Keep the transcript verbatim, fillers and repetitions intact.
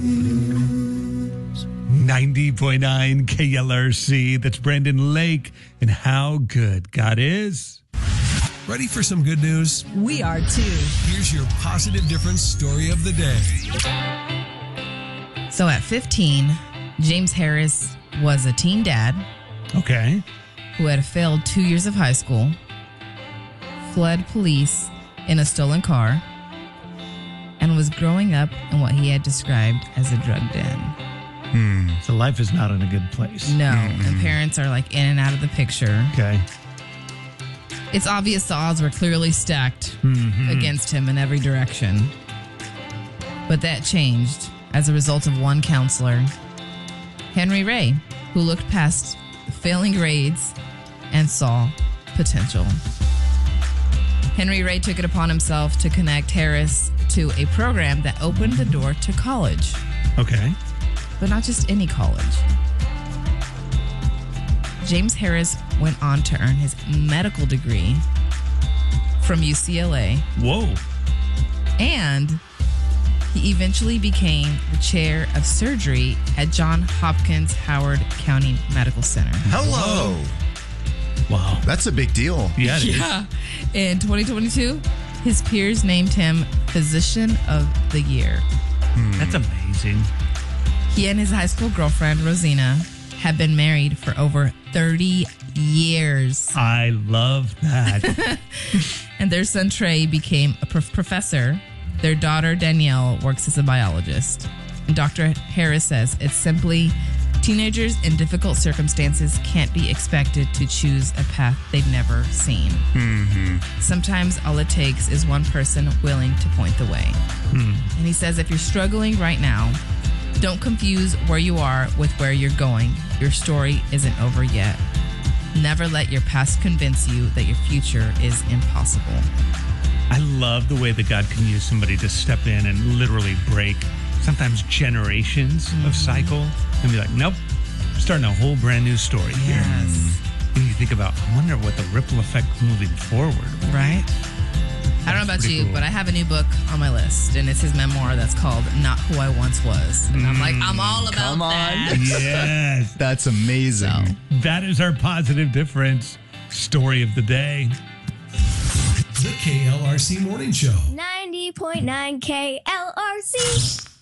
ninety point nine K L R C. That's Brandon Lake and how good God is. Ready for some good news? We are too. Here's your positive difference story of the day. So at fifteen, James Harris was a teen dad. Okay. Who had failed two years of high school, fled police in a stolen car, and was growing up in what he had described as a drug den. Hmm. So life is not in a good place. No, Mm-hmm. and parents are like in and out of the picture. Okay. It's obvious the odds were clearly stacked Mm-hmm. against him in every direction. But that changed as a result of one counselor, Henry Ray, who looked past the failing grades and saw potential. Henry Ray took it upon himself to connect Harris to a program that opened the door to college. Okay. But not just any college. James Harris went on to earn his medical degree from U C L A. Whoa. And he eventually became the chair of surgery at Johns Hopkins Howard County Medical Center. Hello. Wow. That's a big deal. Yeah, it is. Yeah. In twenty twenty-two, his peers named him Physician of the Year. That's amazing. He and his high school girlfriend, Rosina, have been married for over thirty years. I love that. And their son, Trey, became a prof- professor. Their daughter, Danielle, works as a biologist. And Doctor Harris says it's simply teenagers in difficult circumstances can't be expected to choose a path they've never seen. Mm-hmm. Sometimes all it takes is one person willing to point the way. Mm. And he says if you're struggling right now, don't confuse where you are with where you're going. Your story isn't over yet. Never let your past convince you that your future is impossible. I love the way that God can use somebody to step in and literally break sometimes generations Mm-hmm. of cycle and be like, nope, starting a whole brand new story here. Yes. And you think about, I wonder what the ripple effect moving forward will be. Right? I don't know about pretty you, cool. but I have a new book on my list, and it's his memoir that's called Not Who I Once Was. And I'm like, I'm all about Come on. that. Yes. That's amazing. So. That is our positive difference story of the day. The K L R C Morning Show. ninety point nine K L R C.